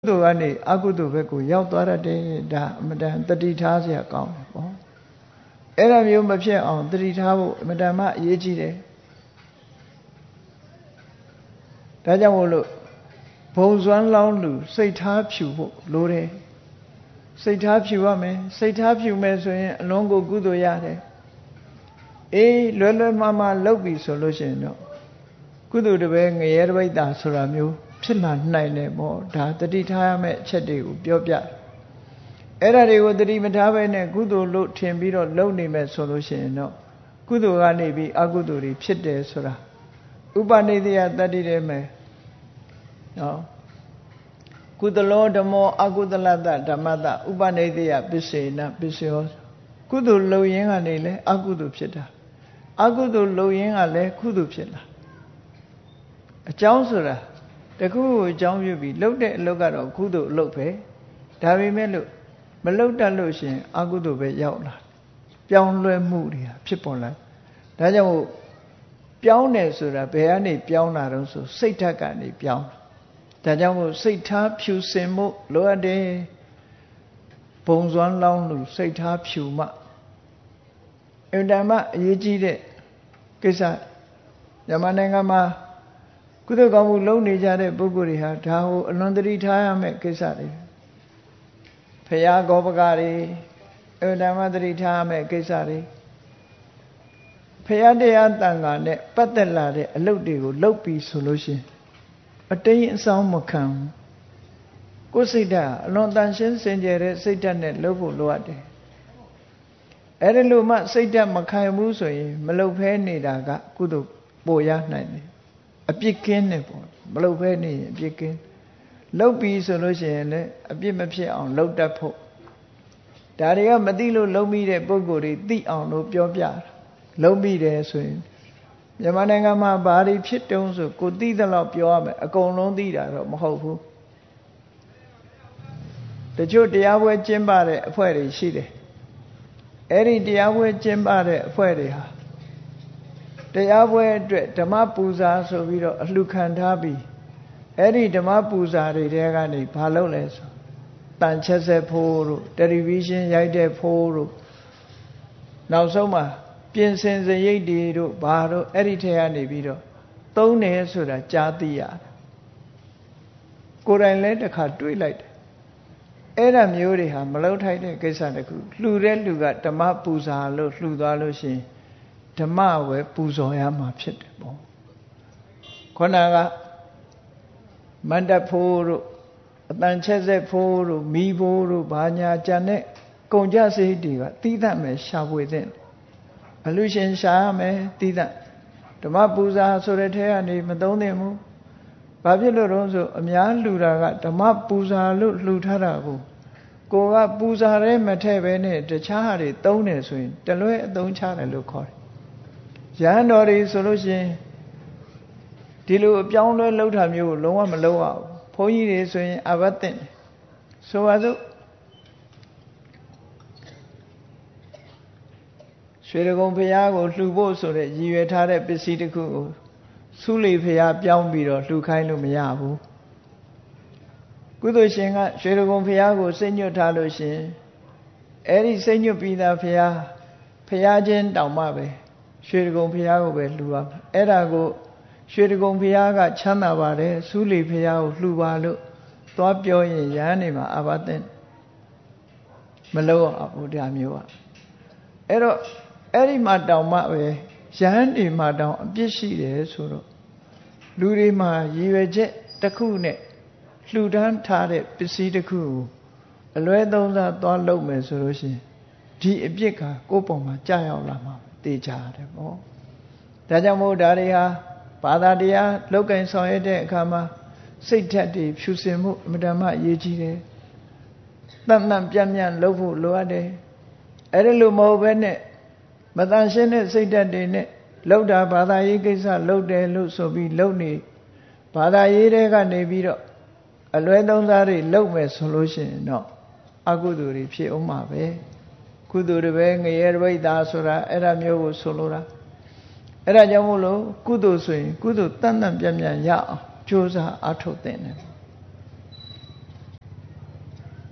သိုလ်ကနေအကုသိုလ်ဘက်ကိုရောက်သွားတဲ့ဒါအမတန်တတိထားเสียကောင်းတယ်ပေါ့အဲ့ဒါမျိုးမဖြစ်အောင်တတိထားဖို့အမတန်မှအရေးကြီးတယ်ဒါကြောင့်မို့လို့ဘုံစွမ်းလောင်းလူစိတ်ထားဖြူဖို့လိုတယ်စိတ်ထားဖြူရမယ်စိတ်ထားဖြူမယ်ဆိုရင်အလုံးကိုကုသိုလ်ရတယ်အေးလွယ်လွယ်မှာလုပ်ပြီဆိုလို့ရှိရင်တော့ကုသိုလ်တပည့်ငရဲတပိဋ္ဌာဆိုတာမျိုးဖြစ်လာနိုင်တယ်ပေါ့ဒါတတိထားရမယ့်အချက်တွေကိုပြောပြအဲ့ဒါတွေကိုတတိမထားဘဲနဲ့ကုသိုလ်လို့ထင်ပြီးတော့လုပ်နေမယ်ဆိုလို့ရှိရင်တော့ကုသိုလ်ကနေပြီးအကုသိုလ်တွေဖြစ်တယ်ဆိုတာဥပနိဒေယတတ္တိထဲမှာနော်ကုသလောဓမ္မောအကုသလတ္တဓမ္မတဥပနိဒေယပစ္စေနပစ္စယောကုသိုလ်လုပ်ရင်းကနေလဲအကုသိုလ်ဖြစ်တာအကုသိုလ်လုပ်ရင်းကလည်းကုသိုလ်ဖြစ်လာအကြောင်းဆိုတာတခုကိုအကြောင်းပြုပြီးလုပ်တဲ့အလုပ်ကတော့ကုသိုလ်အလုပ်ပဲဒါပေမဲ့လို့မလုပ်တတ်လို့ရှိရင်အကုသိုလ်ပဲရောက်လာပြောင်းလဲမှုတွေဖြစ်ပေါ်လာဒါကြောင့်မို့ပြောင်းတယ်ဆိုတာဘယ်ကနေပြောင်းလာတော့ဆိုစိတ်ဓာတ်ကနေပြောင်းဒါကြောင့်မို့စိတ်ထားဖြူစင်မှုလိုအပ်တယ်ဘုံစွမ်းလောင်းလို့စိတ်ထားဖြူမှအင်တန်မှအရေးကြီးတဲ့ကိစ္စမြန်မာနိုင်ငံမှာကုသိုလ်ကောင်းမှုလုပ်နေကြတဲ့ပုဂ္ဂိုလ်တွေဟာဒါကိုအလွန်တတိထားရမယ့်ကိစ္စတွေဖရာဂောပကတွေအင်တန်မှတတိထားရမယ့်ကိစ္စတွေဖရာတရားတန်ခါနဲ့ပတ်သက်လာတဲ့အလုပ်တွေကိုလုပ်ပြီးဆိုလို့ရှိရင်အတိမ်အဆောင်မခံကိုယ်စိတ်ဓာတ်အလွန်တန်ရှင်းစင်ကြယ်တဲ့စိတ်ဓာတ်နဲ့လုပ်ဖို့လိုအပ်တယ်အဲ့ဒီလိုမှစိတ်ဓာတ်မခံဘူးဆိုရင်မလုပ်ဖဲနေတာကကုသိုလ်ပိုရနိုင်တယ်အပြစ်ကင်းတယ်ပေါ့မလုပ်ဖဲနေရင်အပြစ်ကင်းလုပ်ပြီးဆိုလို့ရှိရင်လည်းအပြစ်မဖြစ်အောင်လုပ်တတ်ဖို့ဒါတွေကမသိလို့လုံးမိတဲ့ပုံကိုယ်တွေသိအောင်လို့ပြောပြတာလုံးမိတယ်ဆိုရင်မြန်မာနိုင်ငံမှာဘာတွေဖြစ်တုံးဆိုကိုသိသလောက်ပြောရမယ်အကုန်လုံးသိတာတော့မဟုတ်ဘူးတချို့တရားပွဲကျင်းပတဲ့အဖွဲ့တွေရှိတယ်အဲ့ဒီတရားပွဲကျင်းပတဲ့အဖွဲ့တွေဟာတရားပွဲအတွက်ဓမ္မပူဇာဆိုပြီးတော့အလှခံထားပြီးအဲ့ဒီဓမ္မပူဇာတွေတဲကနေဘာလုပ်လဲဆိုတန်ချက်ဆက်ဖို့တို့တယ်လီဗီရှင်းရိုက်တဲ့ဖို့တို့နောက်ဆုံးမှာပြင်ဆင်စရိတ်တွေတို့ဘာတို့အဲ့ဒီထဲကနေပြီးတော့သုံးတယ်ဆိုတာကြားသိရတယ်ကိုယ်တိုင်လည်းတစ်ခါတွေးလိုက်တယ်အဲ့ဒါမျိုးတွေဟာမလုပ်ထိုက်တဲ့ကိစ္စတခုလှူတဲ့လူကဓမ္မပူဇာလို့လှူသွားလို့ရှိရင်ဓမ္မဝယ်ပူဇော်ရမှာဖြစ်တယ်ပေါ့ခေါဏကမန္တဖို့တို့အတန်ချက်ဆက်ဖို့တို့မိဖို့တို့ဘာညာကြံတဲ့ကုန်ကြစရိတ်တွေကတိသမယ်ရှာဖွေတဲ့အလူရှင်ရှာရမယ်တိသဓမ္မပူဇာဆိုတဲ့ထဲကနေမသုံးသင့်ဘူးဘာဖြစ်လို့တော့ဆိုအများလှူတာကဓမ္မပူဇာလို့လှူထားတာကိုကပူဇာရဲမထည့်ပဲနဲ့တခြားဟာတွေသုံးတယ်ဆိုရင်တလွဲအသုံးချတယ်လို့ခေါ်တယ်ရဟန်းတော်တွေဆိုလို့ရှိရင်ဒီလိုအပြောင်းလဲလှုပ်တာမျိုးကိုလုံးဝမလုပ်ရဘူးဘုန်းကြီးတွေဆိုရင်အဘတ်တင်ဆိုပါစို့ရွှေဒဂုံဘုရားကိုလှူဖို့ဆိုတဲ့ရည်ရွယ်ထားတဲ့ပစ္စည်းတစ်ခုကိုသုလိဘုရားပြောင်းပြီးတော့လှူခိုင်းလို့မရဘူးကုသိုလ်ရှင်ကရွှေဒဂုံဘုရားကိုစိတ်ညွတ်ထားလို့ရှင်အဲ့ဒီစိတ်ညွတ်ပြီးသားဘုရားချင်းတောင်မှပဲရွှေဒဂုံဘုရားကိုပဲလှူရမှာအဲ့ဒါကိုရွှေဒဂုံဘုရားကချမ်းသာပါတယ်သုလိဘုရားကိုလှူပါလို့သွားပြောရင်ရဟန်းနေမှာအဘသင်မလို့အောင်ဘုရားမျိုးอ่ะအဲ့တော့အဲ့ဒီမှာတောင်မှပဲရဟန်းနေမှာတောင်အပြစ်ရှိတယ်ဆိုတော့လူတွေမှာရည်ရွယ်ချက်တစ်ခုနဲ့လှူဒန်းထားတဲ့ပစ္စည်းတစ်ခုကိုအလွဲသုံးစားသွားလုပ်မယ်ဆိုလို့ရှိရင်ဒီအပြစ်ကကိုယ့်ပေါ်မှာကြာရောက်လာမှာသိကြရတယ်ပေါ့ဒါကြောင့်မို့ဒါတွေဟာဘာသာတရားလောက်ကင်ဆောင်ရတဲ့အခါမှာစိတ်ဓာတ်တွေဖြူစင်မှုအမြဲတမ်းအရေးကြီးတယ်တန်တန်ပြန့်ပြန့်လုပ်ဖို့လိုအပ်တယ်အဲ့ဒီလိုမဟုတ်ဘဲနဲ့မတန်ရှင်းတဲ့စိတ်ဓာတ်တွေနဲ့လောက်တာဘာသာရေးကိစ္စလုပ်တယ်လို့ဆိုပြီးလုပ်နေဘာသာရေးတွေကနေပြီးတော့အလွဲသုံးစားတွေလုပ်မယ်ဆိုလို့ရှိရင်တော့အကုသိုလ်တွေဖြစ်အောင်မှာပဲကုသိုလ်တွေပဲငရဲတပိဋ္ဌာဆိုတာအဲ့ဒါမျိုးကိုဆိုလိုတာအဲ့ဒါကြောင့်မို့လို့ကုသိုလ်ဆိုရင်ကုသိုလ်တန်တန်ပြန့်ပြန့်ရအောင်ကြိုးစားအားထုတ်သင့်တယ်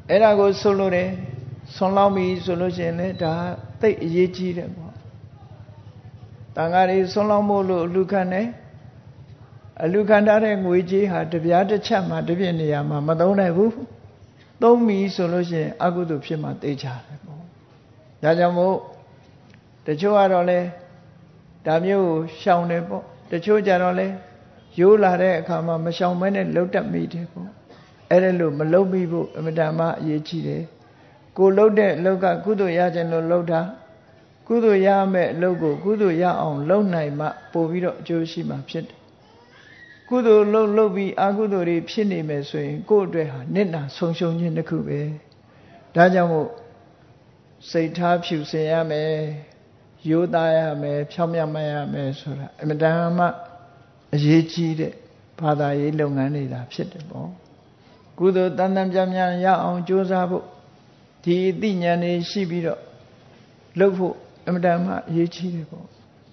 အဲ့ဒါကိုဆိုလို့တယ်ဆွန်လောင်းပြီဆိုလို့ရှိရင်လည်းဒါသိအရေးကြီးတယ်ပေါ့တန်ဃာတွေဆွန်လောင်းဖို့လို့အလူခံတယ်အလူခံထားတဲ့ငွေကြေးဟာတပြားတစ်ချက်မှတစ်ပြည့်နေရာမှာမသုံးနိုင်ဘူးသုံးပြီဆိုလို့ရှိရင်အကုသိုလ်ဖြစ်မှသိကြတယ်ပေါ့ဒါကြောင့်မို့တချို့ကတော့လေဒါမျိုးကိုရှောင်တယ်ပေါ့တချို့ကြတော့လေရိုးလာတဲ့အခါမှာမရှောင်မဲနဲ့လှုပ်တတ်မိတယ်ပေါ့အဲ့ဒါလို့မလှုပ်မိဖို့အမြဲတမ်းအရေးကြီးတယ်ကိုလှုပ်တဲ့အလုပ်ကကုသိုလ်ရခြင်းလို့လှုပ်တာကုသိုလ်ရမယ့်အလုပ်ကိုကုသိုလ်ရအောင်လုပ်နိုင်မှပို့ပြီးတော့အကျိုးရှိမှဖြစ်တယ်ကုသိုလ်လုပ်ပြီးအကုသိုလ်တွေဖြစ်နေမယ်ဆိုရင်ကိုယ့်အတွက်ဟာနစ်နာဆုံးရှုံးခြင်းတစ်ခုပဲဒါကြောင့်မို့စိတ်ထားဖြူစင်ရမယ်ရိုးသားရမယ်ဖြောင့်မတ်ရမယ်ဆိုတာအမြဲတမ်းအရေးကြီးတဲ့ဘာသာရေးလုပ်ငန်းတွေဒါဖြစ်တယ်ပေါ့ကုသိုလ်တန်တန်ပြန်ပြန်ရအောင်ကြိုးစားဖို့ဒီအသိဉာဏ်တွေရှိပြီးတော့လုပ်ဖို့အမြဲတမ်းအရေးကြီးတယ်ပေါ့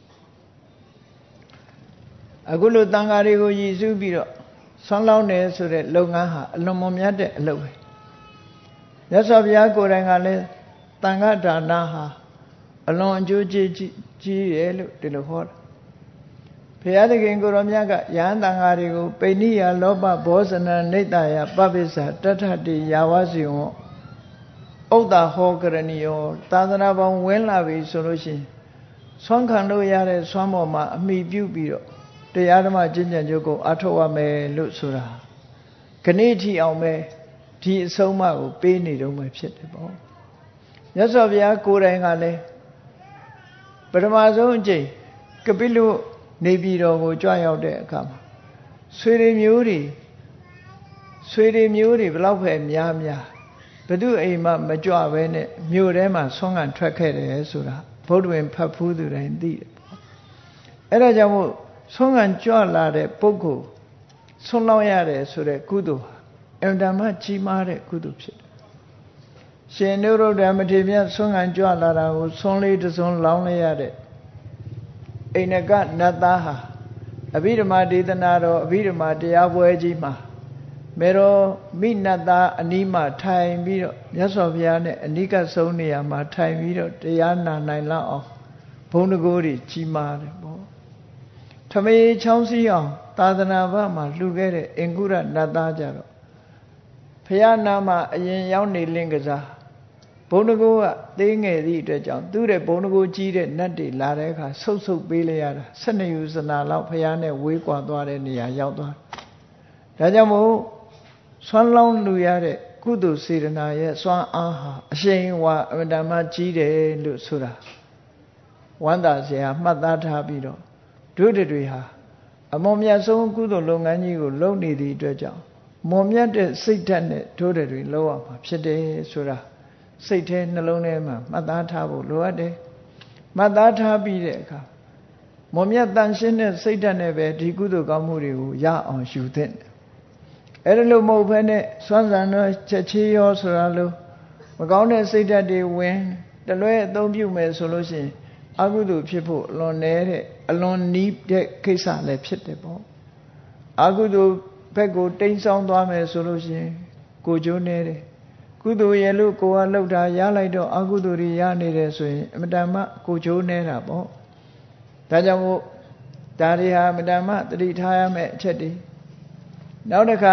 အခုလိုတန်ဃာတွေကိုရည်စူးပြီးတော့ဆွမ်းလောင်းတယ်ဆိုတဲ့လုပ်ငန်းဟာအလွန်မွန်မြတ်တဲ့အလုပ်ပဲမြတ်စွာဘုရားကိုယ်တိုင်ကလည်းတန်ဃာဒါနဟာအလွန်အကျိုးကြီးတယ်လို့ဒီလိုဟောတာဘုရားသခင်ကိုရောမြတ်ကယဟန်တန်ဃာတွေကိုပိဏိယလောဘဘောဇနနိတ္တယပပိစ္ဆာတထတိယာဝစီဝံဥဒ္ဒဟောကရဏီယောသာသနာပေါင်းဝင်လာပြီဆိုလို့ရှိရင်ဆွမ်းခံလို့ရတဲ့ဆွမ်းပေါ်မှာအမိပြုပြီးတော့တရားဓမ္မကျင့်ကြံကြုတ်ကိုအထောက်ရမယ်လို့ဆိုတာခဏိထိအောင်ပဲဒီအဆုံးအမကိုပေးနေတော့မှဖြစ်တယ်ပေါ့မြတ်စွာဘုရားကိုယ်တိုင်ကလည်းပထမဆုံးအကြိမ်ကပိလုနေပြည်တော်ကိုကြွရောက်တဲ့အခါမှာဆွေတွေမျိုးတွေဘလောက်ပဲများဘယ်သူအိမ်မှမကြွပဲနဲ့မြို့ထဲမှာဆွမ်းခံထွက်ခဲ့တယ်ဆိုတာဘုဒ္ဓဝင်ဖတ်ဖူးသူတိုင်းသိတယ်ပေါ့အဲ့ဒါကြောင့်မို့ဆွမ်းခံကြွလာတဲ့ပုဂ္ဂိုလ်ဆွမ်းလောင်းရတယ်ဆိုတဲ့ကုသိုလ်ဟာအင်တာမကြီးမားတဲ့ကုသိုလ်ဖြစ်တယ်ရှင်နုရုဒ္ဓမထေရမြတ်ဆွမ်းခံကြွလာတာကိုဆွမ်းလေးတစ်စွန်းလောင်းလိုက်ရတဲ့အိန္ဒကနတ်သားဟာအဘိဓမ္မာဒေသနာတော်အဘိဓမ္မာတရားပွဲကြီးမှာမေတော်မိနတ်သားအနီးမှာထိုင်ပြီးတော့မြတ်စွာဘုရားနဲ့အနိကဆုံးနေရာမှာထိုင်ပြီးတော့တရားနာနိုင်လောက်အောင်ဘုန်းတကိုးတွေကြီးမားတယ်ပေါ့ထမေချောင်းစည်းအောင်သာသနာ့ဘာမှာလှူခဲ့တဲ့အင်္ဂုရနတ်သားကြတော့ဘုရားနာမှာအရင်ရောက်နေလင်းကစားဘုန်းတကိုးကသေးငယ်သည့်အတွက်ကြောင့်သူ့ရဲ့ဘုန်းတကိုးကြီးတဲ့နတ်တွေလာတဲ့အခါဆုတ်ပေးလိုက်ရတာ12ယူဇနာလောက်ဘုရားနဲ့ဝေးကွာသွားတဲ့နေရာရောက်သွားဒါကြောင့်မို့ဆွမ်းလောင်းလူရတဲ့ကုသိုလ်စေတနာရဲ့စွမ်းအားဟာအရှိန်ဝါအမြဲတမ်းကြီးတယ်လို့ဆိုတာဝန္တာစရာမှတ်သားထားပြီးတော့တို့တွေဟာအမွန်မြတ်ဆုံးကုသိုလ်လုပ်ငန်းကြီးကိုလုပ်နေသည့်အတွက်ကြောင့်မွန်မြတ်တဲ့စိတ်ဓာတ်နဲ့တို့တွေလုပ်ရမှာဖြစ်တယ်ဆိုတာစိတ်ထဲနှလုံးထဲမှာမှတ်သားထားဖို့လိုအပ်တယ်မှတ်သားထားပြီးတဲ့အခါမွန်မြတ်တန်ရှင်းတဲ့စိတ်ဓာတ်နဲ့ပဲဒီကုသိုလ်ကောင်းမှုတွေကိုရအောင်ယူသင့်တယ်အဲ့ဒါလို့မဟုတ်ဘဲနဲ့စွမ်းစံတော့ချက်ချေးရောဆိုတာလို့မကောင်းတဲ့စိတ်ဓာတ်တွေဝင်တလွဲအသုံးပြုမယ်ဆိုလို့ရှိရင်အကုသိုလ်ဖြစ်ဖို့အလွန်နည်းတဲ့အလွန်နီးတဲ့ကိစ္စလည်းဖြစ်တယ်ပေါ့အကုသိုလ်ဘက်ကိုတိမ်းဆောင်းသွားမယ်ဆိုလို့ရှိရင်ကိုကျိုးနေတယ်ကုသိုလ်ရဲ့လို့ကိုကလှုပ်တာရလိုက်တော့အကုသိုလ်တွေရနေတယ်ဆိုရင်အမတန်မှကိုကျိုးနေတာပေါ့ဒါကြောင့်မို့ဒါတွေဟာအမတန်မှသတိထားရမယ့်အချက်တွေနောက်တစ်ခါ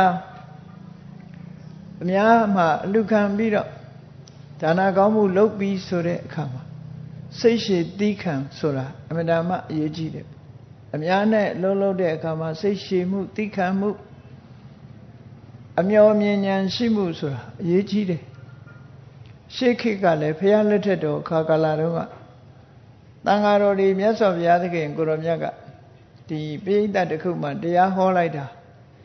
အများမှာအလူခံပြီးတော့ဒါနကောင်းမှုလုပ်ပြီးဆိုတဲ့အခါမှာစိတ်ရှည်သီးခံဆိုတာအမှန်တမ်းအရေးကြီးတယ်အများနဲ့လုပ်တဲ့အခါမှာစိတ်ရှည်မှုသီးခံမှုအမျှော်မြင်ဉာဏ်ရှိမှုဆိုတာအရေးကြီးတယ်ရှေးခေတ်ကလည်းဘုရားလက်ထက်တော်အခါကာလတုန်းကတန်ဃာတော်တွေမြတ်စွာဘုရားသခင်ကိုရောမြတ်ကဒီပရိသတ်တစ်ခုမှတရားဟောလိုက်တာ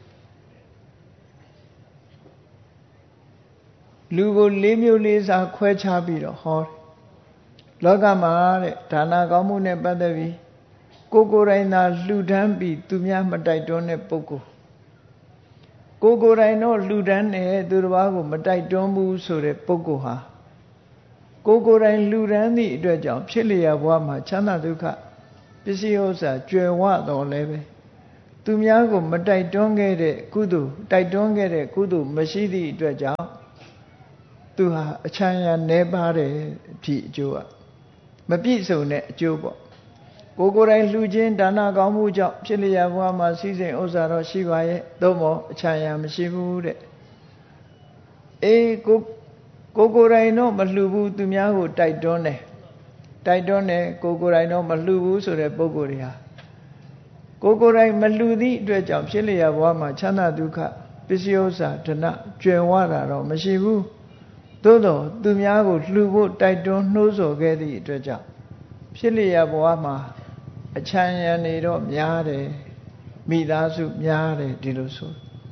လူကို၄မျိုး၄စားခွဲခြားပြီးတော့ဟောတယ်လောကမှာတဲ့ဒါနကောင်းမှုနဲ့ပတ်သက်ပြီးကိုယ်တိုင်သာလှူဒန်းပြီးသူများမတိုက်တွန်းတဲ့ပုဂ္ဂိုလ်ကိုယ်တိုင်တော့လှူဒန်းတယ်သူတစ်ပါးကိုမတိုက်တွန်းဘူးဆိုတဲ့ပုဂ္ဂိုလ်ဟာကိုယ်တိုင်လှူဒန်းသည့်အတွက်ကြောင့်ဖြစ်လျက်ဘဝမှာချမ်းသာဒုက္ခပစ္စည်းဥစ္စာကြွယ်ဝတော်လဲပဲသူများကိုမတိုက်တွန်းခဲ့တဲ့ကုသိုလ်တိုက်တွန်းခဲ့တဲ့ကုသိုလ်မရှိသည့်အတွက်ကြောင့်သူဟာအချမ်းရနဲပါတယ်ဒီအကျိုးကမပြည့်စုံတဲ့အကျိုးပေါ့ကိုယ်တိုင်လှူခြင်းဒါနကောင်းမှုကြောင့်ဖြစ်လျက်ဘဝမှာစည်းစိမ်ဥစ္စာတော့ရှိပါရဲ့သို့မဟုတ်အချမ်းရမရှိဘူးတဲ့အေးကိုယ်တိုင်တော့မလှူဘူးသူများကိုတိုက်တွန်းတယ်ကိုယ်တိုင်တော့မလှူဘူးဆိုတဲ့ပုဂ္ဂိုလ်တွေဟာကိုယ်တိုင်မလှူသည့်အတွက်ကြောင့်ဖြစ်လျက်ဘဝမှာချမ်းသာဒုက္ခပစ္စည်းဥစ္စာဓနကျွယ်ဝတာတော့မရှိဘူးသို့တော့သူများကိုလှူဖို့တိုက်တွန်းနှိုးဆော်ခဲ့သည့်အတွက်ကြောင့်ဖြစ်လျက်ဘဝမှာအချမ်းရံနေတော့များတယ်မိသားစုများတယ်ဒီလိုဆို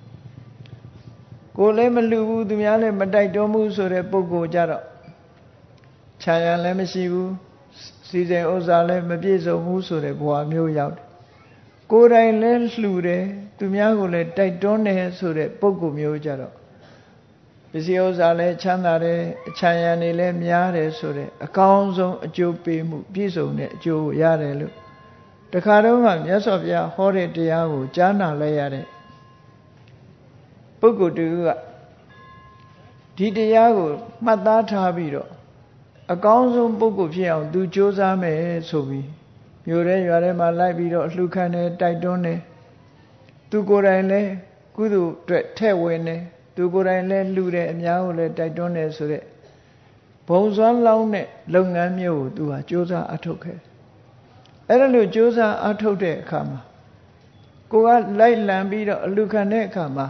ကိုယ်လည်းမလှူဘူးသူများလည်းမတိုက်တွန်းဘူးဆိုတဲ့ပုဂ္ဂိုလ်ကြတော့ချမ်းရံလည်းမရှိဘူးစီစဉ်ဥစ္စာလည်းမပြည့်စုံဘူးဆိုတဲ့ဘဝမျိုးရောက်တယ်ကိုယ်တိုင်လည်းလှူတယ်သူများကိုလည်းတိုက်တွန်းတယ်ဆိုတဲ့ပုဂ္ဂိုလ်မျိုးကြတော့ပစ္စည်းဥစ္စာလည်းချမ်းသာတယ်အချမ်းရံနေလည်းများတယ်ဆိုတဲ့အကောင်းဆုံးအကျိုးပေးမှုပြည့်စုံတဲ့အကျိုးကိုရတယ်လို့တခါတော့ကမြတ်စွာဘုရားဟောတဲ့တရားကိုကြားနာလိုက်ရတဲ့ပုဂ္ဂိုလ်တူကဒီတရားကိုမှတ်သားထားပြီးတော့အကောင်းဆုံးပုဂ္ဂိုလ်ဖြစ်အောင်သူကြိုးစားမယ်ဆိုပြီးမြို့ထဲရွာထဲမှာလိုက်ပြီးတော့အလှခံတယ်တိုက်တွန်းတယ်သူကိုယ်တိုင်လည်းကုသိုလ်အတွက်ထဲ့ဝင်တယ်သူကိုယ်တိုင်လည်းလှူတယ်အများကိုလည်းတိုက်တွန်းတယ်ဆိုတဲ့ဘုံစွမ်းလောင်းတဲ့လုပ်ငန်းမျိုးကိုသူဟာကြိုးစားအထောက်ခဲ့အဲ့ဒါလို့ကြိုးစားအထောက်တဲ့အခါမှာကိုကလိုက်လံပြီးတော့အလှခံတဲ့အခါမှာ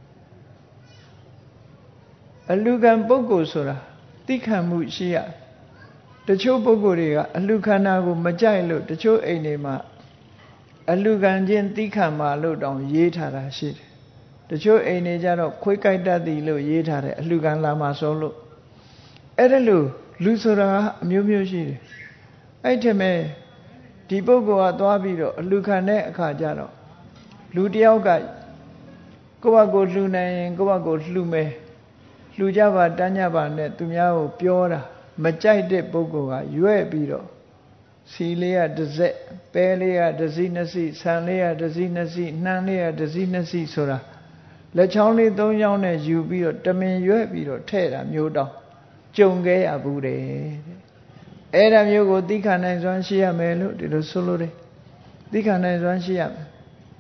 အလှခံပုဂ္ဂိုလ်ဆိုတာသိခံမှုရှိရတချို့ပုဂ္ဂိုလ်တွေကအလှခံတာကိုမကြိုက်လို့တချို့အိမ်တွေမှာအလှခံခြင်းသိခံပါလို့တောင်ရေးထားတာရှိတယ်တချို့အိမ်တွေကြတော့ခွေးကြိုက်တတ်သည်လို့ရေးထားတယ်အလှခံလာမှာဆိုလို့အဲ့ဒါလို့လူဆိုတာအမျိုးမျိုးရှိတယ်အဲ့ထက်မဲ့ဒီပုဂ္ဂိုလ်ကသွားပြီးတော့အလှခံတဲ့အခါကျတော့လူတယောက်ကကိုယ့်ဘာကိုလှူနိုင်ရင်ကိုယ့်ဘာကိုလှူမယ်လှူကြပါတန်းကြပါနဲ့သူများကိုပြောတာမကြိုက်တဲ့ပုဂ္ဂိုလ်ကရွဲ့ပြီးတော့စီလေးကတစ်စက်ပဲလေးကတစ်စီးနှစ်စီးဆန်လေးကတစ်စီးနှစ်စီးနှမ်းလေးကတစ်စီးနှစ်စီးဆိုတာလက်ချောင်းလေးသုံးချောင်းနဲ့ယူပြီးတော့တမင်ရွဲ့ပြီးတော့ထဲ့တာမျိုးတောင်ကြုံခဲ့ရဘူးတဲ့အဲ့ဒါမျိုးကိုသိခံနိုင်စွမ်းရှိရမယ်လို့ဒီလိုဆိုလိုတယ်သိခံနိုင်စွမ်းရှိရမယ်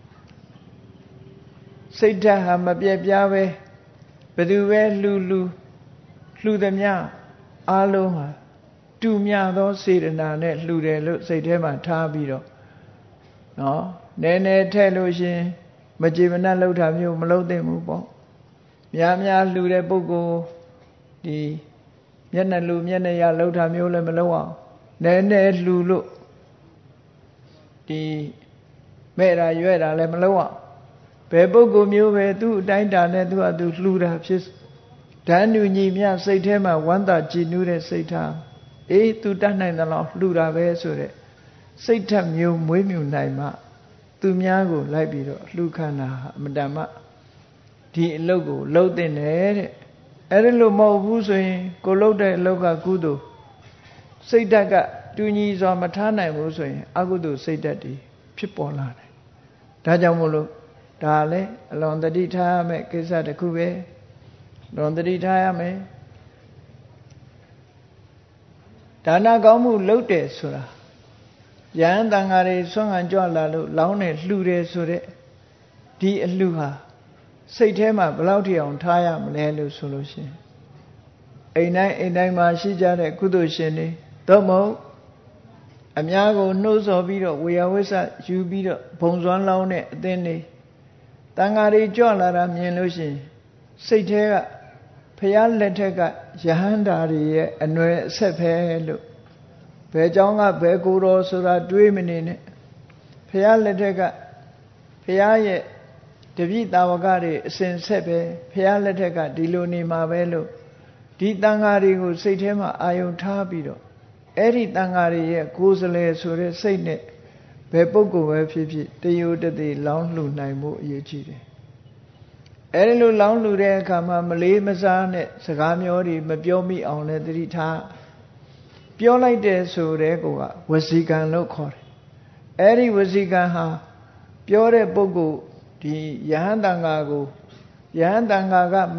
စိတ်ဓာတ်ဟာမပြတ်ပြားပဲဘယ်သူပဲလှူသမျှအားလုံးဟာတူမြသောစေတနာနဲ့လှူတယ်လို့စိတ်ထဲမှာထားပြီးတော့နော်နည်းနည်းထဲ့လို့ရှင်မကြေမနပ်လှုပ်တာမျိုးမလုပ်သင့်ဘူးပေါ့များလှူတဲ့ပုဂ္ဂိုလ်ဒီမျက်နှာလူမျက်နှာရလှုပ်တာမျိုးလည်းမလုပ်အောင်နည်းနည်းလှူလို့ဒီမဲ့တာရွဲ့တာလည်းမလုပ်အောင်ဘယ်ပုဂ္ဂိုလ်မျိုးပဲသူ့အတိုင်းတာနဲ့သူ့အတူလှူတာဖြစ်ဓာတ်ညူညီမြစိတ်ထဲမှာဝမ်းသာကြည်နူးတဲ့စိတ်ထားအေးသူတတ်နိုင်သလောက်လှူတာပဲဆိုတဲ့စိတ်ထက်မျိုးမွေးမြူနိုင်မှသူများကိုလိုက်ပြီးတော့လှူခန္ဓာအမတန်မှဒီအလုပ်ကိုလှုပ်တဲ့နဲ့တဲ့အဲ့ဒါလို့မဟုတ်ဘူးဆိုရင်ကိုလှုပ်တဲ့အလုပ်ကကုသိုလ်စိတ်ဓာတ်ကတူညီစွာမထားနိုင်ဘူးဆိုရင်အကုသိုလ်စိတ်ဓာတ်တွေဖြစ်ပေါ်လာတယ်ဒါကြောင့်မို့လို့ဒါလည်းအလွန်တတိထားရမယ့်ကိစ္စတစ်ခုပဲလွန်တတိထားရမယ်ဒါနကောင်းမှုလုပ်တယ်ဆိုတာယဟန်တန်ဃာတွေဆွမ်းခံကြွလာလို့လောင်းတယ်လှူတယ်ဆိုတဲ့ဒီအလှူဟာစိတ်ထဲမှာဘယ်လောက်ထိအောင်ထားရမလဲလို့ဆိုလို့ရှိရင်အိမ်တိုင်းမှာရှိကြတဲ့ကုသိုလ်ရှင်တွေသို့မဟုတ်အများကိုနှိုးဆော်ပြီးတော့ဝေယဝိဆယူပြီးတော့ဘုံစွမ်းလောင်းတဲ့အသင်းတွေတန်ဃာတွေကြွလာတာမြင်လို့ရှိရင်စိတ်ထဲကဖရာလက်ထက်ကယဟန္တာတွေရဲ့အနွယ်အဆက်ပဲလို့ဘယ်เจ้าကဘယ်ကိုယ်တော်ဆိုတာတွေးမနေနဲ့ဖရာလက်ထက်ကဖရာရဲ့တပည့်တာဝကတွေအစဉ်ဆက်ပဲဖရာလက်ထက်ကဒီလိုနေမှာပဲလို့ဒီတန်ဃာတွေကိုစိတ်ထဲမှာအာယုံထားပြီးတော့အဲ့ဒီတန်ဃာတွေရဲ့ကိုယ်စလဲဆိုတဲ့စိတ်နဲ့ဘယ်ပုဂ္ဂိုလ်ပဲဖြစ်ဖြစ်တယုတတိလောင်းလှူနိုင်မှုအရေးကြီးတယ်အဲ့ဒီလိုလောင်းလှူတဲ့အခါမှာမလေးမစားနဲ့စကားမျိုးတွေမပြောမိအောင်လည်းသတိထားပြောလိုက်တဲ့ဆိုတဲ့ကောဝစီကံလို့ခေါ်တယ်အဲ့ဒီဝစီကံဟာပြောတဲ့ပုဂ္ဂိုလ်ဒီယဟန်တန်ဃာကိုယဟန်တန်ဃာကမ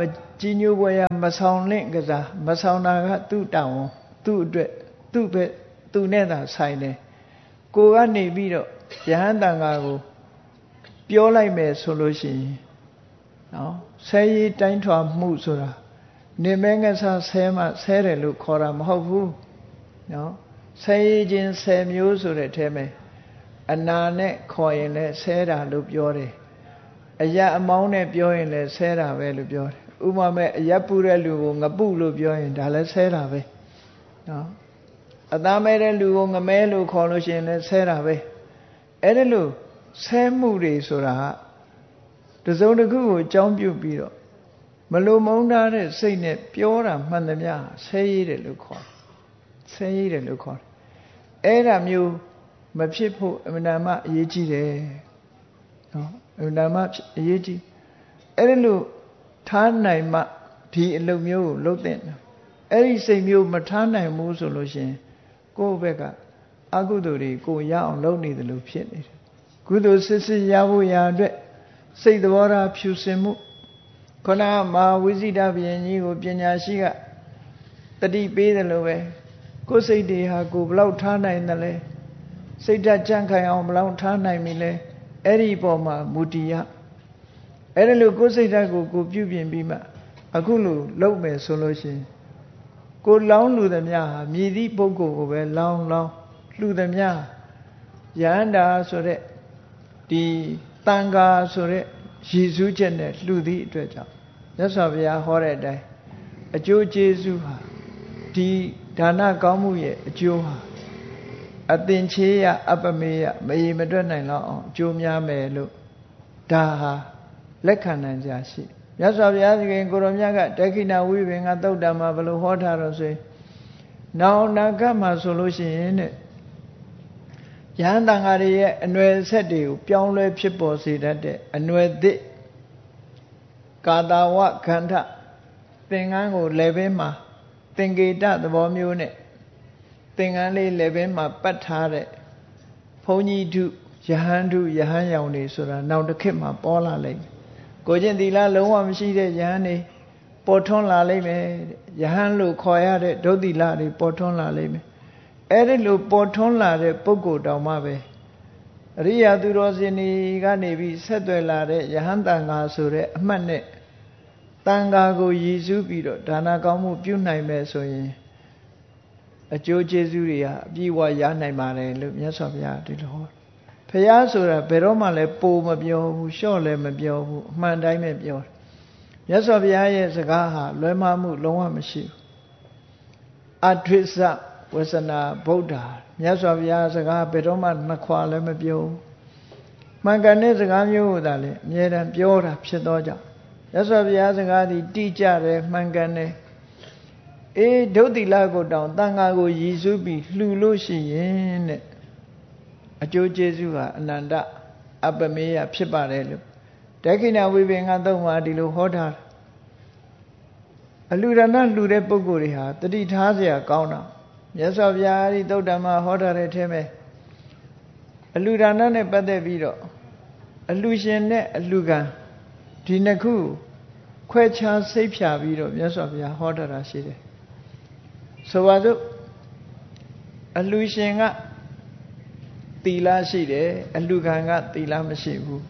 ကြီးညိုပွဲရမဆောင်လင့်ကစားမဆောင်တာကသူ့တောင်းသူ့အတွက်သူ့ပဲသူနဲ့သာဆိုင်တယ်ကိုကနေပြီးတော့ယဟန်တန်ဃာကိုပြောလိုက်မယ်ဆိုလို့ရှိရင်နော်ဆဲရေးတိုင်းထွာမှုဆိုတာနေမဲငဆဆဲမှဆဲတယ်လို့ခေါ်တာမဟုတ်ဘူးနော်ဆဲရေးချင်းဆဲမျိုးဆိုတဲ့အထဲမှာအနာနဲ့ခေါ်ရင်လည်းဆဲတာလို့ပြောတယ်အယအမောင်းနဲ့ပြောရင်လည်းဆဲတာပဲလို့ပြောတယ်ဥပမာမဲ့အယပူတဲ့လူကိုငပုလို့ပြောရင်ဒါလည်းဆဲတာပဲနော်အသားမဲတဲ့လူကိုငမဲလို့ခေါ်လို့ရှိရင်လည်းဆဲတာပဲအဲ့ဒါလို့ဆဲမှုတွေဆိုတာကတစုံတစ်ခုကိုအကြောင်းပြုပြီးတော့မလိုမုန်းထားတဲ့စိတ်နဲ့ပြောတာမှန်သမျှဆဲရည်တယ်လို့ခေါ်တယ်ဆဲရည်တယ်လို့ခေါ်တယ်အဲ့ဒါမျိုးမဖြစ်ဖို့အမှန်တမ်းအရေးကြီးတယ်နော်အမှန်တမ်းအရေးကြီးအဲ့ဒါလို့ထားနိုင်မှဒီအလုပ်မျိုးကိုလုပ်တဲ့အဲ့ဒီစိတ်မျိုးမထားနိုင်ဘူးဆိုလို့ရှိရင်ကိုယ့်ဘက်ကအကုသိုလ်တွေကိုရအောင်လုပ်နေတယ်လို့ဖြစ်နေတယ်ကုသိုလ်စစ်စစ်ရဖို့ရာအတွက်စိတ်သဘောထားဖြူစင်မှုခဏမဟာဝိဇိတဘုရင်ကြီးကိုပညာရှိကတတိပေးတယ်လို့ပဲကိုယ်စိတ်တွေဟာကိုယ်ဘလောက်ထားနိုင်တယ်လဲစိတ်ဓာတ်ကြံ့ခိုင်အောင်ဘလောက်ထားနိုင်ပြီလဲအဲ့ဒီပေါ်မှာမူတည်ရအဲ့ဒါလို့ကိုယ်စိတ်ဓာတ်ကိုကိုပြုပြင်ပြီးမှအခုလိုလုပ်မယ်ဆိုလို့ရှိရင်ကိုလောင်းလူသမျှဟာမြည်သည့်ပုဂ္ဂိုလ်ကိုပဲလောင်းလှူသမျှယန္တာဆိုတဲ့ဒီတန်ဃာဆိုတဲ့ရည်စူးချက်နဲ့လှူသည့်အတွက်ကြောင့်မြတ်စွာဘုရားဟောတဲ့အတိုင်းအကျိုးကျေးဇူးဟာဒီဒါနကောင်းမှုရဲ့အကျိုးဟာအသင်္ချေယအပမေယမရေမတွက်နိုင်တော့အောင်အကျိုးများမယ်လို့ဒါဟာလက်ခံနိုင်ကြရှိမြတ်စွာဘုရားသခင်ကိုရောမြတ်ကတက္ခိဏဝိပင်္ဂသုတ်တံမှာဘယ်လိုဟောထားတော့ဆိုရင်နောင်နာကမှာဆိုလို့ရှိရင်တဲ့ယဟန်တန်ဃာတွေရဲ့အနွယ်ဆက်တွေကိုပြောင်းလဲဖြစ်ပေါ်စေတတ်တဲ့အနွယ်သစ်ကာတာဝခန္ဓာသင်္ကန်းကိုလည်းပဲမှာသင်္ကေတသဘောမျိုးနဲ့သင်္ကန်းလေးလည်းပဲမှာပတ်ထားတဲ့ဘုန်းကြီးတုယဟန်တုယဟန်ရောင်တွေဆိုတာနောက်တစ်ခေတ်မှာပေါ်လာလိမ့်မယ်ကိုကျင့်သီလလုံးဝမရှိတဲ့ယဟန်တွေပေါ်ထွန်းလာလိမ့်မယ်ယဟန်လို့ခေါ်ရတဲ့ဒုသီလတွေပေါ်ထွန်းလာလိမ့်မယ်အဲ့ဒီလိုပေါ်ထွန်းလာတဲ့ပုဂ္ဂိုလ်တောင်မှပဲအရိယာသူတော်စင်တွေကနေပြီးဆက်သွယ်လာတဲ့ယဟန်တန်ဃာဆိုတဲ့အမှတ်နဲ့တန်ဃာကိုရည်စူးပြီးတော့ဒါနကောင်းမှုပြုနိုင်မယ်ဆိုရင်အကျိုးကျေးဇူးတွေဟာအပြည့်အဝရနိုင်ပါတယ်လို့မြတ်စွာဘုရားဒီလိုဟောဘုရားဆိုတာဘယ်တော့မှလည်းပိုမပြောဘူးလျှော့လည်းမပြောဘူးအမှန်တိုင်းပဲပြောတယ်မြတ်စွာဘုရားရဲ့စကားဟာလွဲမှားမှုလုံးဝမရှိဘူးအထွစ္စဝဆနာဗုဒ္ဓမြတ်စွာဘုရားစကားဘယ်တော့မှနှစ်ခွာလည်းမပြောဘူးမှန်ကန်တဲ့စကားမျိုးကိုသာလေအမြဲတမ်းပြောတာဖြစ်သောကြောင့်မြတ်စွာဘုရားစကားဒီတိကျတယ်မှန်ကန်တယ်ဒုတိလကိုတောင်တန်ဃာကိုရည်စူးပြီးလှူလို့ရှိရင်တဲ့အကျိုးကျေးဇူးဟာအနန္တအပမေယဖြစ်ပါတယ်လို့ဒက္ခိဏဝိပင်္ဂသုတ်မှာဒီလိုဟောထားတယ်အလှူဒါနလှူတဲ့ပုဂ္ဂိုလ်တွေဟာတတိထားเสียကောင်းတာမြတ်စွာဘုရားဒီသုတ်တံမှာဟောထားတဲ့အထဲမှာအလှူဒါနနဲ့ပတ်သက်ပြီးတော့အလှူရှင်နဲ့အလှူခံဒီနှစ်ခုခွဲခြားစိတ်ဖြာပြီးတော့မြတ်စွာဘုရားဟောထားတာရှိတယ်ဆိုပါစို့အလှူရှင်ကသီလရှိတယ်အလှူခံကသီလမရှိဘူး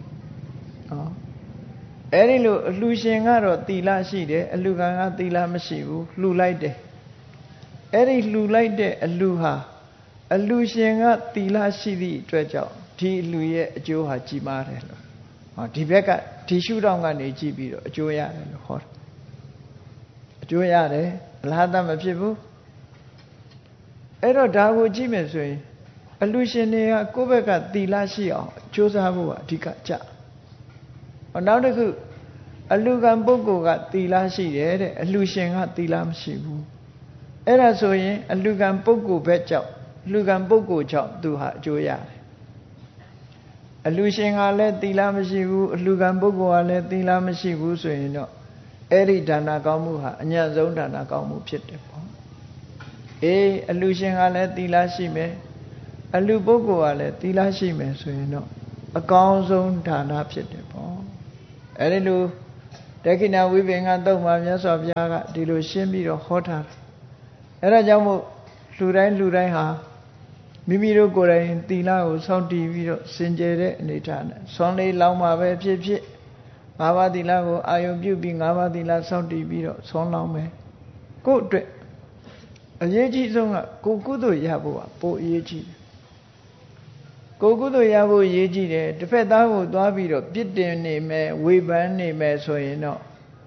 အဲ့ဒီလိုအလှူရှင်ကတော့သီလရှိတယ်အလှူခံကသီလမရှိဘူးလှူလိုက်တယ်အဲ့ဒီလှူလိုက်တဲ့အလှူဟာအလှူရှင်ကသီလရှိသည့်အတွက်ကြောင့်ဒီအလှူရဲ့အကျိုးဟာကြီးမားတယ်လို့ဒီဘက်ကဒီရှုထောင့်ကနေကြည့်ပြီးတော့အကျိုးရတယ်လို့ဟောတယ်အကျိုးရတယ်အလဟတမဖြစ်ဘူးအဲ့တော့ဒါကိုကြည့်မယ်ဆိုရင်အလှူရှင်တွေကကိုယ့်ဘက်ကသီလရှိအောင်ကြိုးစားဖို့ကအဓိကကြနောက်တစ်ခုအလှူခံပုဂ္ဂိုလ်ကသီလရှိတယ်တဲ့အလှူရှင်ကသီလမရှိဘူးအဲ့ဒါဆိုရင်အလှူခံပုဂ္ဂိုလ်ဘက်ကြောင့်အလှူခံပုဂ္ဂိုလ်ကြောင့်သူဟာအကျိုးရတယ်အလှူရှင်ကလည်းသီလမရှိဘူးအလှူခံပုဂ္ဂိုလ်ကလည်းသီလမရှိဘူးဆိုရင်တော့အဲ့ဒီဒါနကောင်းမှုဟာအညံ့ဆုံးဒါနကောင်းမှုဖြစ်တယ်ပေါ့အလှူရှင်ကလည်းသီလရှိမယ်အလှူပုဂ္ဂိုလ်ကလည်းသီလရှိမယ်ဆိုရင်တော့အကောင်းဆုံးဒါနဖြစ်တယ်ပေါ့အဲ့ဒီလိုတေခိဏဝိပင်္ဂသုတ်မှာမြတ်စွာဘုရားကဒီလိုရှင်းပြီးတော့ဟောထားတယ်အဲ့ဒါကြောင့်မို့လူတိုင်းဟာမိမိတို့ကိုယ်တိုင်သီလကိုစောင့်တည်ပြီးတော့စင်ကြယ်တဲ့အနေထားနဲ့ဆွမ်းလေးလောင်းမှာပဲဖြစ်ဖြစ်၅ပါးသီလကိုအာယုံပြုပြီး၅ပါးသီလစောင့်တည်ပြီးတော့ဆွမ်းလောင်းမယ်ကိုယ့်အတွက်အရေးကြီးဆုံးကကိုယ်ကုသိုလ်ရဖို့ကပိုအရေးကြီးတယ်ကိုယ်ကုသိုလ်ရဖို့အရေးကြီးတယ်တစ်ဖက်သားကိုသွားပြီးတော့ပြစ်တင်နေမယ်ဝေဖန်နေမယ်ဆိုရင်တော့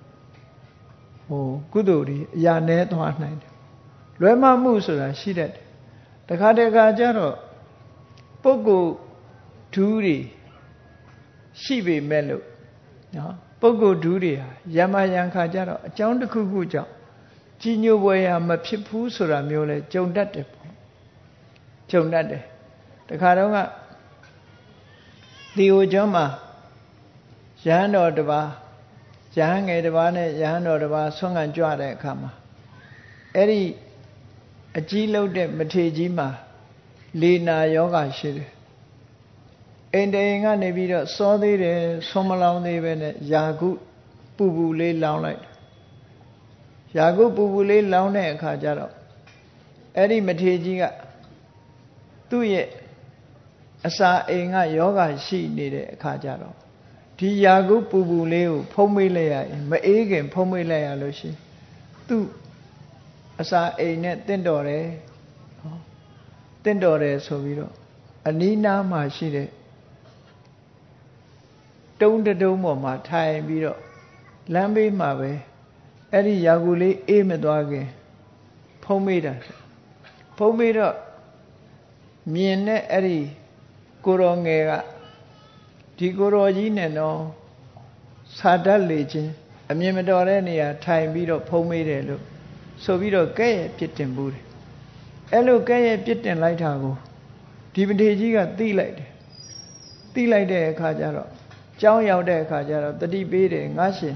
ကုသိုလ်တွေအရာနည်းသွားနိုင်တယ်လွဲမှားမှုဆိုတာရှိတတ်တယ်တခါကျတော့ပုဂ္ဂိုလ်ဓူးတွေရှိပေမဲ့လို့နော်ပုဂ္ဂိုလ်ဓူးတွေဟာယမယံခါကျတော့အကြောင်းတစ်ခုခုကြောင့်ကြီးညိုပွဲရမဖြစ်ဘူးဆိုတာမျိုးလဲကြုံတတ်တယ်ပေါ့ကြုံတတ်တယ်တခါတော့ကဒီဟိုကျောင်းမှာရဟန်းတော်တစ်ပါးရဟန်းငယ်တစ်ပါးနဲ့ရဟန်းတော်တစ်ပါးဆွမ်းခံကြွတဲ့အခါမှာအဲ့ဒီအကြီးလုံးတဲ့မထေကြီးမှာလေနာယောဂရှိတယ်အိမ်တိုင်ကနေပြီးတော့စောသေးတယ်ဆုံးမလောင်းသေးပဲနဲ့ယာကုပူပူလေးလောင်းလိုက်ယာကုပူပူလေးလောင်းတဲ့အခါကျတော့အဲ့ဒီမထေကြီးကသူ့ရဲ့အစာအိမ်ကယောဂရှိနေတဲ့အခါကျတော့ဒီယာကုပူပူလေးကိုဖုံးမေးလိုက်ရရင်မအေးခင်ဖုံးမေးလိုက်ရလို့ရှိရင်သူ့အစာအိမ်နဲ့တင့်တော်တယ်ဆိုပြီးတော့အနီးနားမှာရှိတဲ့တုံးတုံးပေါ်မှာထိုင်ပြီးတော့လမ်းဘေးမှာပဲအဲ့ဒီယာကုလေးအေးမသွားခင်ဖုံးမေးတာဖုံးမေးတော့မြင်တဲ့အဲ့ဒီကိုရောငယ်ကဒီကိုရောကြီးနဲ့တော့စာတတ်လေချင်းအမြင်မတော်တဲ့နေရာထိုင်ပြီးတော့ဖုံးမေးတယ်လို့ဆိုပြီးတော့ကဲ့ရဲ့ပြစ်တင်မှုတယ်အဲ့လိုကဲ့ရဲ့ပြစ်တင်လိုက်တာကိုဒီပထေကြီးကသိလိုက်တယ်သိလိုက်တဲ့အခါကျတော့ကြောင်းရောက်တဲ့အခါကျတော့တတိပေးတယ်ငါရှင်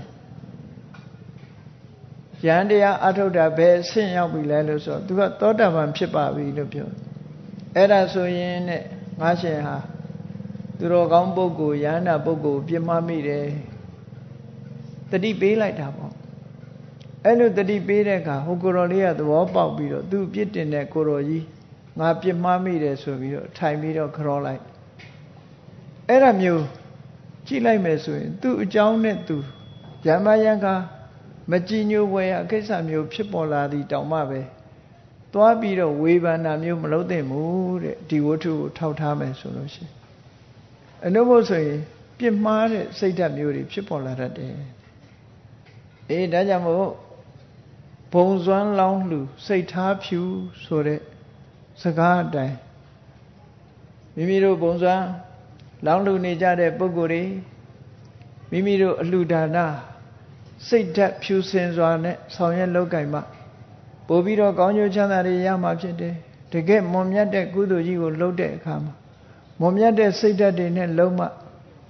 ယန္တရားအထုတ်တာဘယ်အဆင့်ရောက်ပြီလဲလို့ဆိုတော့ तू ကသောတာပန်ဖြစ်ပါပြီလို့ပြောအဲ့ဒါဆိုရင်နဲ့ငါရှင်ဟာသူတော်ကောင်းပုဂ္ဂိုလ်ယန္တာပုဂ္ဂိုလ်ပြစ်မှားမိတယ်တတိပေးလိုက်တာပေါ့အဲ့လိုတတိပေးတဲ့အခါဟိုကိုတော်လေးကသဘောပေါက်ပြီးတော့သူ့ပြစ်တင်တဲ့ကိုတော်ကြီးငါပြစ်မှားမိတယ်ဆိုပြီးတော့ထိုင်ပြီးတော့ခေါ်လိုက်အဲ့ဒါမျိုးကြည့်လိုက်မယ်ဆိုရင်သူ့အကြောင်းနဲ့သူယမယံကမကြည်ညိုပွဲအကိစ္စမျိုးဖြစ်ပေါ်လာသည်တောင်မှပဲသွားပြီးတော့ဝေဖန်တာမျိုးမလုပ်သင့်ဘူးတဲ့ဒီဝတ္ထုကိုထောက်ထားမယ်ဆိုလို့ရှိရင်အနုမို့ဆိုရင်ပြစ်မှားတဲ့စိတ်ဓာတ်မျိုးတွေဖြစ်ပေါ်လာတတ်တယ်ဒါကြောင့်မို့ဘုံစွမ်းလောင်းလှူစိတ်ထားဖြူဆိုတဲ့စကားအတိုင်းမိမိတို့ဘုံစွမ်းလောင်းလှူနေကြတဲ့ပုဂ္ဂိုလ်တွေမိမိတို့အလှူဒါနစိတ်ဓာတ်ဖြူစင်စွာနဲ့ဆောင်ရွက်လုပ်ကိုင်မှပို့ပြီးတော့ကောင်းကျိုးချမ်းသာတွေရမှာဖြစ်တယ်တကယ်မွန်မြတ်တဲ့ကုသိုလ်ကြီးကိုလုပ်တဲ့အခါမှာမွန်မြတ်တဲ့စိတ်ဓာတ်တွေနဲ့လုံးမှ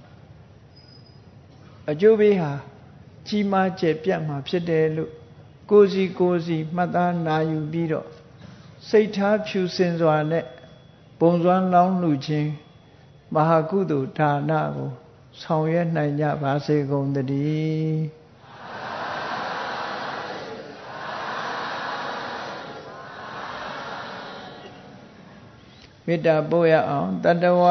အကျိုးပေးဟာကြီးမားကျယ်ပြန့်မှာဖြစ်တယ်လို့ကိုယ်စီမှတ်သားနာယူပြီးတော့စိတ်ထားဖြူစင်စွာနဲ့ပုံစွမ်းလောင်းလှူခြင်းမဟာကုသိုလ်ဒါနကိုဆောင်ရွက်နိုင်ကြပါစေကုန်သတည်းမေတ္တာပို့ရအောင်တတ္တဝ